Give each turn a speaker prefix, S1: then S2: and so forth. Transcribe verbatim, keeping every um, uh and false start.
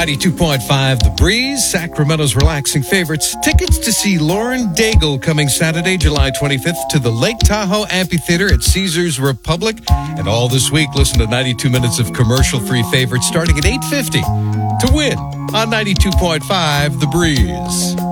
S1: ninety-two point five The Breeze, Sacramento's relaxing favorites. Tickets to see Lauren Daigle coming Saturday, July twenty-fifth to the Lake Tahoe Amphitheater at Caesars Republic. And all this week, listen to ninety-two minutes of commercial-free favorites starting at eight fifty to win on ninety-two point five The Breeze.